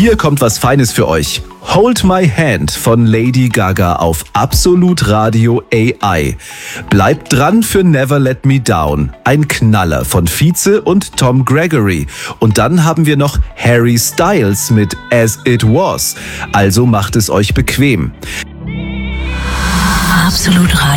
Hier kommt was Feines für euch. Hold My Hand von Lady Gaga auf Absolut Radio AI. Bleibt dran für Never Let Me Down. Ein Knaller von Vize und Tom Gregory. Und dann haben wir noch Harry Styles mit As It Was. Also macht es euch bequem. Absolut Radio.